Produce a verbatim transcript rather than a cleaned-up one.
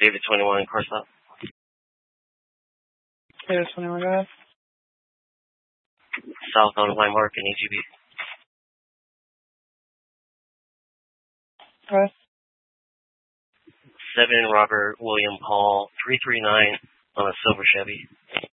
David twenty-one, car stop. David twenty-one, go ahead. Southbound Landmark and E G B. Go ahead. seven Robert William Paul, three three nine on a silver Chevy.